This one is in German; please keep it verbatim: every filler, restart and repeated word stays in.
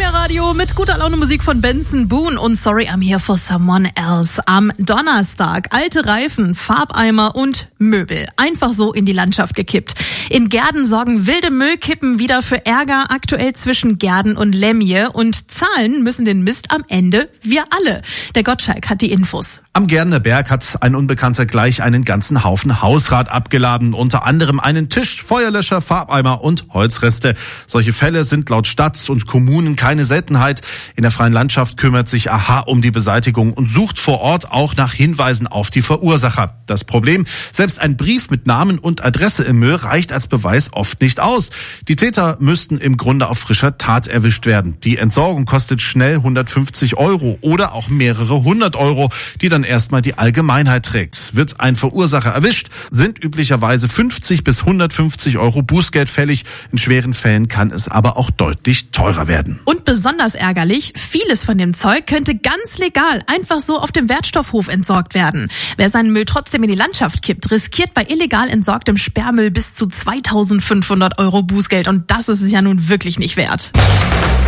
Primera Radio mit guter Laune Musik von Benson Boone und Sorry I'm Here for Someone Else. Am Donnerstag alte Reifen, Farbeimer und Möbel einfach so in die Landschaft gekippt. In Gehrden sorgen wilde Müllkippen wieder für Ärger, aktuell zwischen Gehrden und Lemje, und zahlen müssen den Mist am Ende wir alle. Der Gottschalk hat die Infos. Am Gärdener Berg hat ein Unbekannter gleich einen ganzen Haufen Hausrat abgeladen, unter anderem einen Tisch, Feuerlöscher, Farbeimer und Holzreste. Solche Fälle sind laut Stadt und Kommunen keine Seltenheit. In der freien Landschaft kümmert sich A H um die Beseitigung und sucht vor Ort auch nach Hinweisen auf die Verursacher. Das Problem: Selbst ein Brief mit Namen und Adresse im Müll reicht als Beweis oft nicht aus. Die Täter müssten im Grunde auf frischer Tat erwischt werden. Die Entsorgung kostet schnell hundertfünfzig Euro oder auch mehrere hundert Euro, die dann erstmal die Allgemeinheit trägt. Wird ein Verursacher erwischt, sind üblicherweise fünfzig bis hundertfünfzig Euro Bußgeld fällig. In schweren Fällen kann es aber auch deutlich teurer werden. Und besonders ärgerlich: Vieles von dem Zeug könnte ganz legal einfach so auf dem Wertstoffhof entsorgt werden. Wer seinen Müll trotzdem in die Landschaft kippt, riskiert bei illegal entsorgtem Sperrmüll bis zu zweitausendfünfhundert Euro Bußgeld. Und das ist es ja nun wirklich nicht wert.